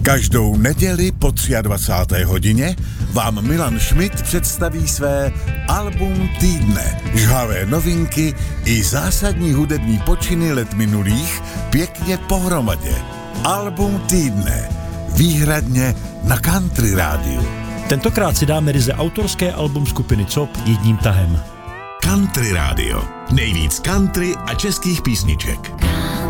Každou neděli po 23. hodině vám Milan Schmidt představí své album týdne. Žhavé novinky i zásadní hudební počiny let minulých pěkně pohromadě. Album týdne. Výhradně na Country rádiu. Tentokrát si dáme ryze autorské album skupiny COP jedním tahem. Country rádio. Nejvíc country a českých písniček.